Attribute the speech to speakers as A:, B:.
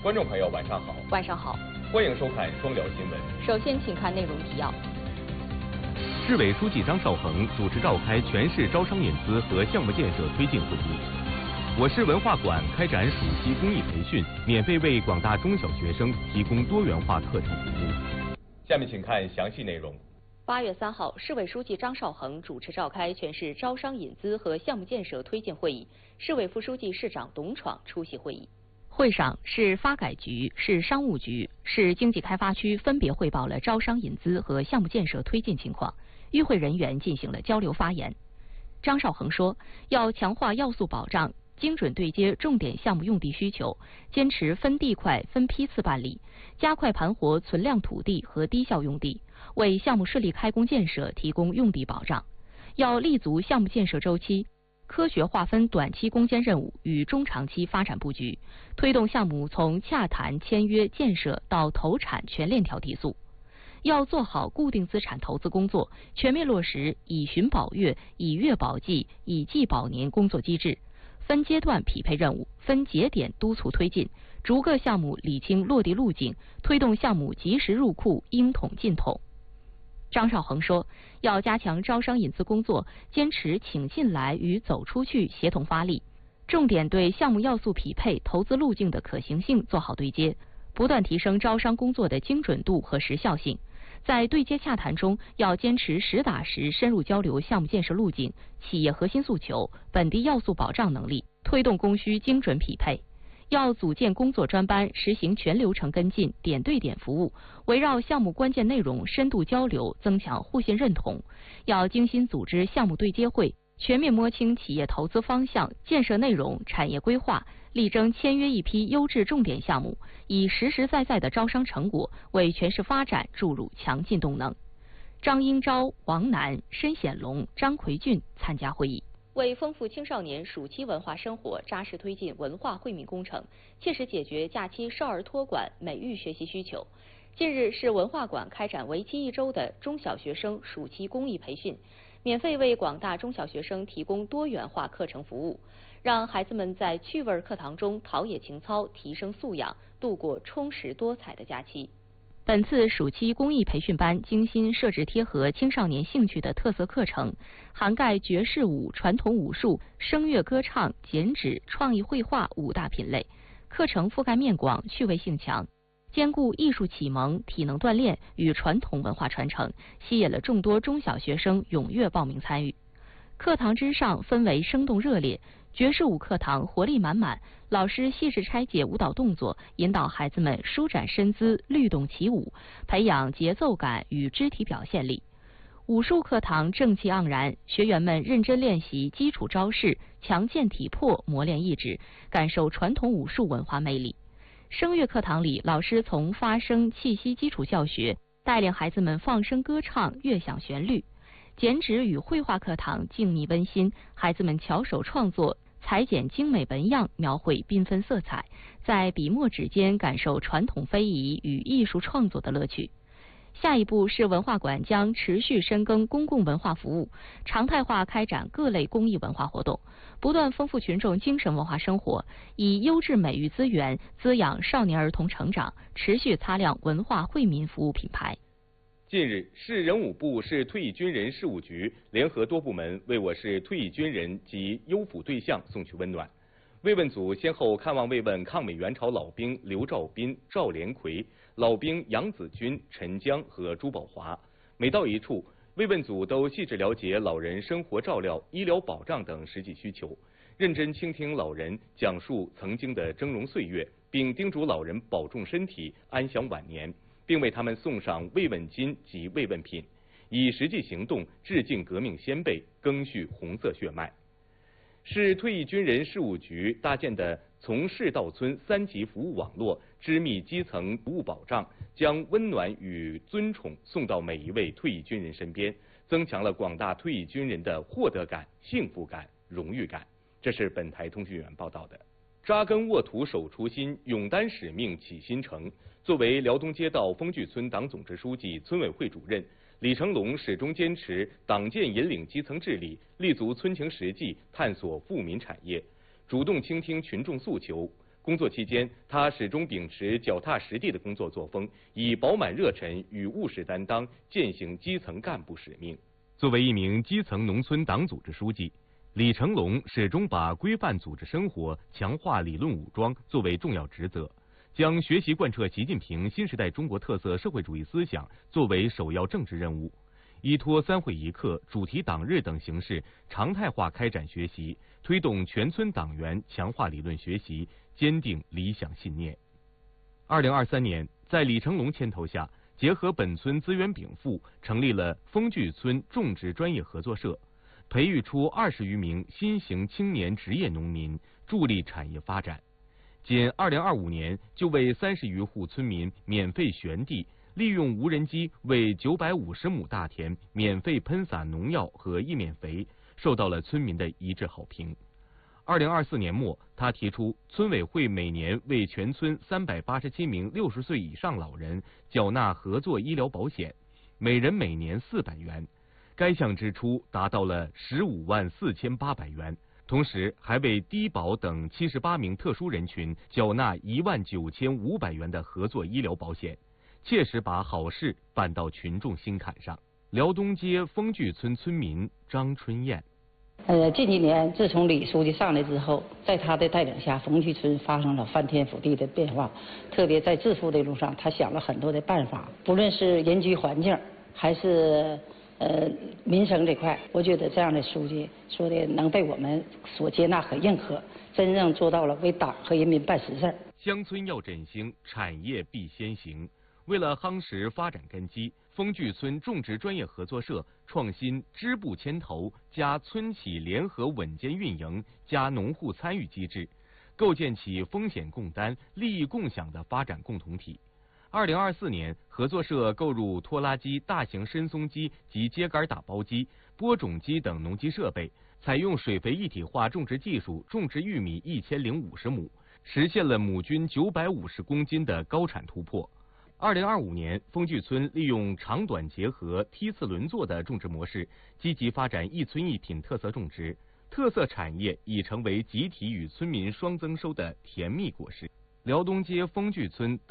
A: 观众朋友，晚上好。
B: 晚上好，
A: 欢迎收看双聊新闻。
B: 首先，请看内容提要。
C: 市委书记张绍恒主持召开全市招商引资和项目建设推进会议。我市文化馆开展暑期公益培训，免费为广大中小学生提供多元化课程服务。
A: 下面请看详细内容。
B: 8月3号，市委书记张绍恒主持召开全市招商引资和项目建设推进会议，市委副书记、市长董闯出席会议。会上，市发改局、市商务局、市经济开发区分别汇报了招商引资和项目建设推进情况，与会人员进行了交流发言。张绍恒说，要强化要素保障，精准对接重点项目用地需求，坚持分地块、分批次办理，加快盘活存量土地和低效用地，为项目顺利开工建设提供用地保障。要立足项目建设周期，科学划分短期攻坚任务与中长期发展布局，推动项目从洽谈、签约、建设到投产全链条提速。要做好固定资产投资工作，全面落实以旬保月、以月保季、以季保年工作机制，分阶段匹配任务，分节点督促推进，逐个项目理清落地路径，推动项目及时入库，应统尽统。张绍恒说，要加强招商引资工作，坚持请进来与走出去协同发力，重点对项目要素匹配、投资路径的可行性做好对接，不断提升招商工作的精准度和时效性。在对接洽谈中，要坚持实打实深入交流项目建设路径、企业核心诉求、本地要素保障能力，推动供需精准匹配。要组建工作专班，实行全流程跟进、点对点服务，围绕项目关键内容深度交流，增强互信认同。要精心组织项目对接会，全面摸清企业投资方向、建设内容、产业规划，力争签约一批优质重点项目，以实实在在的招商成果为全市发展注入强劲动能。张英昭、王楠、申显龙、张奎俊参加会议。为丰富青少年暑期文化生活，扎实推进文化惠民工程，切实解决假期少儿托管、美育学习需求。近日，市文化馆开展为期1周的中小学生暑期公益培训，免费为广大中小学生提供多元化课程服务，让孩子们在趣味课堂中陶冶情操，提升素养，度过充实多彩的假期。本次暑期公益培训班精心设置贴合青少年兴趣的特色课程，涵盖爵士舞、传统武术、声乐歌唱、剪纸、创意绘画5大品类，课程覆盖面广，趣味性强，兼顾艺术启蒙、体能锻炼与传统文化传承，吸引了众多中小学生踊跃报名参与。课堂之上氛围生动热烈，爵士舞课堂活力满满，老师细致拆解舞蹈动作，引导孩子们舒展身姿、律动起舞，培养节奏感与肢体表现力。武术课堂正气盎然，学员们认真练习基础招式，强健体魄，磨练意志，感受传统武术文化魅力。声乐课堂里，老师从发声、气息基础教学，带领孩子们放声歌唱，悦享旋律。剪纸与绘画课堂静谧温馨，孩子们巧手创作，裁剪精美纹样，描绘缤纷色彩，在笔墨纸间感受传统非遗与艺术创作的乐趣。下一步，市文化馆将持续深耕公共文化服务，常态化开展各类公益文化活动，不断丰富群众精神文化生活，以优质美育资源滋养少年儿童成长，持续擦亮文化惠民服务品牌。
A: 近日，市人武部、市退役军人事务局联合多部门为我市退役军人及优抚对象送去温暖。慰问组先后看望慰问抗美援朝老兵刘兆斌、赵连奎、老兵杨子军、陈江和朱宝华。每到一处，慰问组都细致了解老人生活照料、医疗保障等实际需求，认真倾听老人讲述曾经的峥嵘岁月，并叮嘱老人保重身体、安享晚年，并为他们送上慰问金及慰问品，以实际行动致敬革命先辈，赓续红色血脉。市退役军人事务局搭建的从市到村3级服务网络，织密基层服务保障，将温暖与尊崇送到每一位退役军人身边，增强了广大退役军人的获得感、幸福感、荣誉感。这是本台通讯员报道的。扎根沃土守初心，勇担使命启新城。作为辽东街道丰聚村党总支书记、村委会主任，李成龙始终坚持党建引领基层治理，立足村情实际，探索富民产业，主动倾听群众诉求， 工作期间，他始终秉持脚踏实地的工作作风，以饱满热忱与务实担当践行基层干部使命。
C: 作为一名基层农村党组织书记，李成龙始终把规范组织生活、强化理论武装作为重要职责，将学习贯彻习近平新时代中国特色社会主义思想作为首要政治任务，依托3会1课、主题党日等形式，常态化开展学习，推动全村党员强化理论学习，坚定理想信念。2023年，在李成龙牵头下，结合本村资源禀赋，成立了丰聚村种植专业合作社，培育出20余名新型青年职业农民，助力产业发展。仅2025年，就为30余户村民免费旋地，利用无人机为950亩大田免费喷洒农药和易面肥，受到了村民的一致好评。2024年末，他提出村委会每年为全村387名60岁以上老人缴纳合作医疗保险，每人每年400元，该项支出达到了154800元。同时，还为低保等78名特殊人群缴纳19500元的合作医疗保险，切实把好事办到群众心坎上。辽东街丰聚村村民张春燕。
D: 近几年，自从李书记上来之后，在他的带领下，丰聚村发生了翻天覆地的变化。特别在致富的路上，他想了很多的办法，不论是人居环境，还是民生这块，我觉得这样的书记说的能被我们所接纳和认可，真正做到了为党和人民办实事。
C: 乡村要振兴，产业必先行。为了夯实发展根基，丰聚村种植专业合作社创新支部牵头加村企联合稳健运营加农户参与机制，构建起风险共担、利益共享的发展共同体。2024年，合作社购入拖拉机、大型深松机及秸秆打包机、播种机等农机设备，采用水肥一体化种植技术种植玉米1050亩，实现了亩均950公斤的高产突破。2025年，丰聚村利用长短结合、梯次轮作的种植模式，积极发展一村一品特色种植，特色产业已成为集体与村民双增收的甜蜜果实。辽东街丰聚村